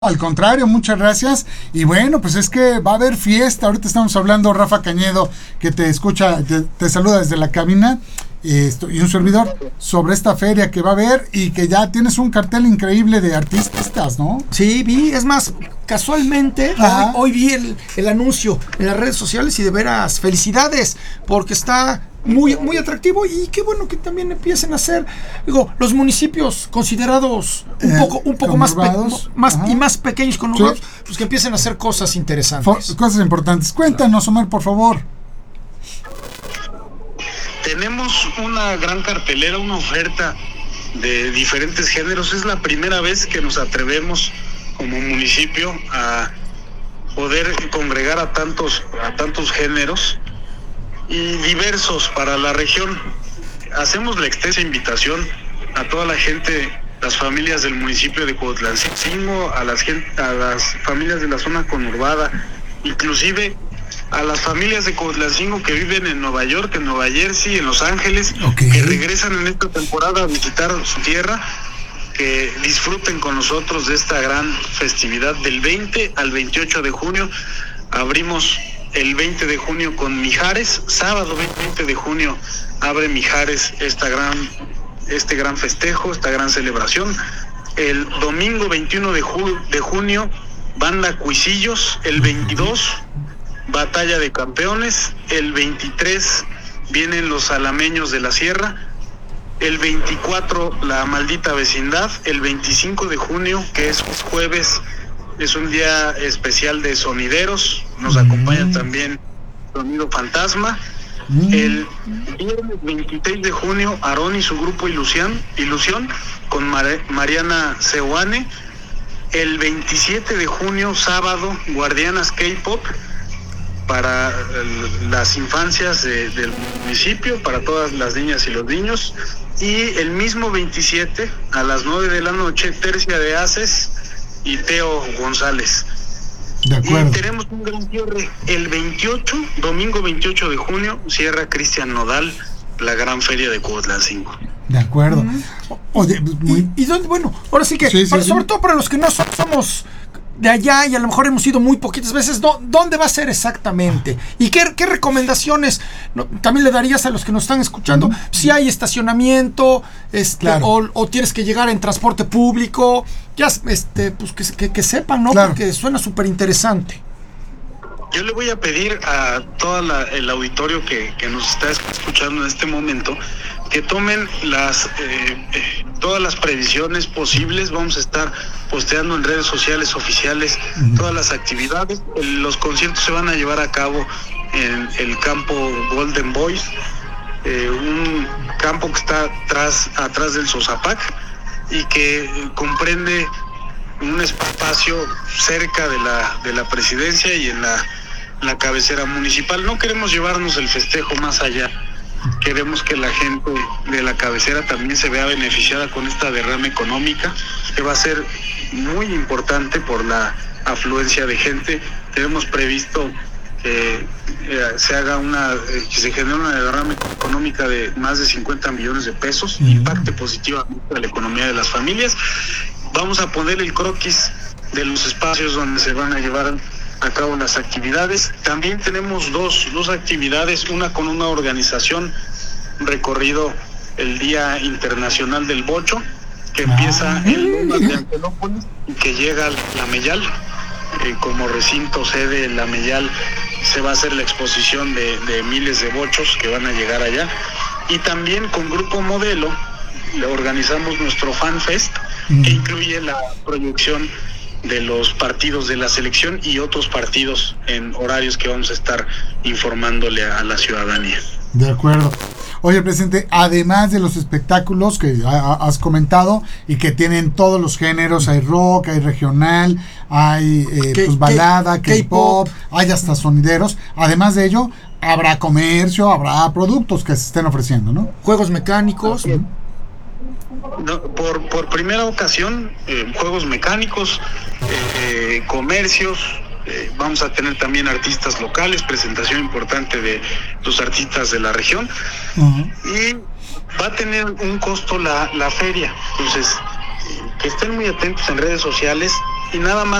Al contrario, muchas gracias. Y bueno, pues es que va a haber fiesta. Ahorita estamos hablando, Rafa Cañedo, que te escucha, te saluda desde la cabina, y un servidor, sobre esta feria que va a haber y que ya tienes un cartel increíble de artistas, ¿no? Sí, vi, es más, casualmente, hoy vi el anuncio en las redes sociales y de veras, felicidades, porque está muy atractivo y qué bueno que también empiecen a hacer, digo, los municipios considerados un poco más pequeños, conurbados, sí, pues que empiecen a hacer cosas interesantes. Cosas importantes. Cuéntanos, Omar, por favor. Tenemos una gran cartelera, una oferta de diferentes géneros. Es la primera vez que nos atrevemos como municipio a poder congregar a tantos géneros y diversos para la región. Hacemos la extensa invitación a toda la gente, las familias del municipio de Cuautlancingo, a las familias de la zona conurbada, inclusive a las familias de Cuautlancingo que viven en Nueva York, en Nueva Jersey, en Los Ángeles, que regresan en esta temporada a visitar su tierra, que disfruten con nosotros de esta gran festividad del 20 al 28 de junio. Abrimos el 20 de junio con Mijares, sábado 20 de junio abre Mijares este gran festejo, esta gran celebración. El domingo 21 de junio, Banda Cuisillos. El 22, Batalla de Campeones. El 23 vienen los Alameños de la Sierra. El 24, La Maldita Vecindad. El 25 de junio, que es jueves, es un día especial de sonideros. Nos acompaña también Sonido Fantasma. El viernes 26 de junio, Aarón y su grupo Ilusión con Mariana Seoane. El 27 de junio, sábado, Guardianas K-Pop para las infancias del municipio, para todas las niñas y los niños. Y el mismo 27, a las 9 de la noche, Tercia de Haces y Teo González. De acuerdo. Y tenemos un gran cierre el 28, domingo 28 de junio, cierra Cristian Nodal, la gran feria de Cuautlancingo. De acuerdo. Oye, y bueno, ahora sí que, sobre todo para los que no somos de allá y a lo mejor hemos ido muy poquitas veces, ¿dónde va a ser exactamente? ¿Y qué recomendaciones también le darías a los que nos están escuchando? Si hay estacionamiento, claro, o tienes que llegar en transporte público, ya pues que sepan, ¿no? Claro. Porque suena súper interesante. Yo le voy a pedir a todo el auditorio que nos está escuchando en este momento que tomen todas las previsiones posibles. Vamos a estar posteando en redes sociales oficiales todas las actividades. Los conciertos se van a llevar a cabo en el campo Golden Boys, un campo que está atrás del Sosapac y que comprende un espacio cerca de la presidencia y en la cabecera municipal. No queremos llevarnos el festejo más allá. Queremos que la gente de la cabecera también se vea beneficiada con esta derrama económica, que va a ser muy importante por la afluencia de gente. Tenemos previsto que se genere una derrama económica de más de 50 millones de pesos, impacte positivamente a la economía de las familias. Vamos a poner el croquis de los espacios donde se van a llevar a cabo las actividades. También tenemos dos actividades, una con una organización, un recorrido el Día Internacional del Bocho, que empieza en Lomas de Angelópolis y que llega a La Meyal. Como recinto sede en La Meyal se va a hacer la exposición de miles de bochos que van a llegar allá. Y también con Grupo Modelo le organizamos nuestro Fan Fest, que incluye la proyección de los partidos de la selección y otros partidos en horarios que vamos a estar informándole a la ciudadanía. De acuerdo. Oye, presidente, además de los espectáculos que has comentado y que tienen todos los géneros, hay rock, hay regional, hay balada, K-pop, hay hasta sonideros, además de ello, habrá comercio, habrá productos que se estén ofreciendo, ¿no? Juegos mecánicos. No, por primera ocasión, juegos mecánicos, comercios, vamos a tener también artistas locales, presentación importante de los artistas de la región, y va a tener un costo la feria. Entonces, que estén muy atentos en redes sociales. y nada más